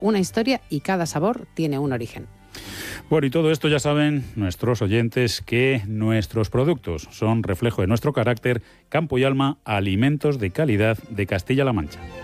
una historia y cada sabor tiene un origen. Bueno, y todo esto ya saben nuestros oyentes que nuestros productos son reflejo de nuestro carácter, campo y alma, alimentos de calidad de Castilla-La Mancha.